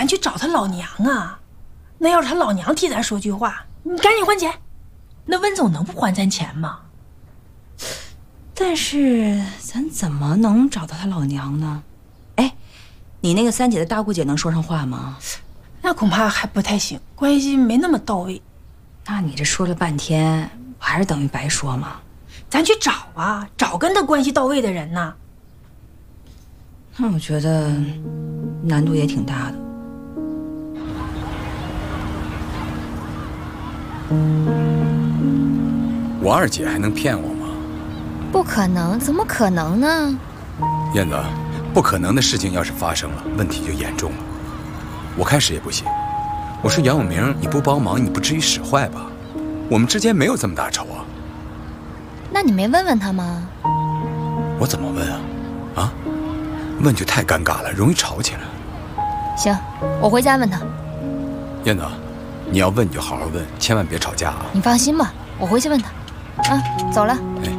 去找他老娘啊！那要是他老娘替咱说句话，你赶紧还钱。那温总能不还咱钱吗？ 但是咱怎么能找到他老娘呢？哎，你那个三姐的大姑姐能说上话吗？ 那恐怕还不太行，关系没那么到位。 那你这说了半天，不还是等于白说吗？ 咱去找啊，找跟他关系到位的人呐。 那我觉得难度也挺大的。 我二姐还能骗我吗？ 不可能，怎么可能呢？ 燕子，不可能的事情要是发生了，问题就严重了。我开始也不信，我说杨永明，你不帮忙，你不至于使坏吧？我们之间没有这么大仇啊。 那你没问问他吗？ 我怎么问啊？啊？问就太尴尬了，容易吵起来。 行，我回家问他。 燕子，你要问你就好好问，千万别吵架啊。 你放心吧，我回去问他。啊，走了。 哎。